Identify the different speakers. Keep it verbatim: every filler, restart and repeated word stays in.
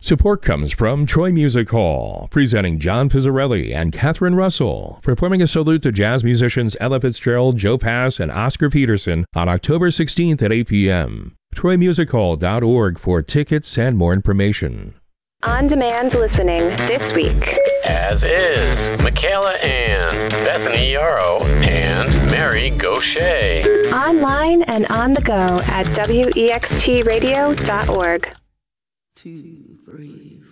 Speaker 1: Support comes from Troy Music Hall, presenting John Pizzarelli and Catherine Russell, performing a salute to jazz musicians Ella Fitzgerald, Joe Pass, and Oscar Peterson on October sixteenth at eight p.m. troy music hall dot org for tickets and more information.
Speaker 2: On-demand listening this week.
Speaker 3: As is Michaela Ann, Bethany Yarrow, and Mary Gaucher.
Speaker 2: Online and on the go at W E X T radio dot org.
Speaker 4: Two, three,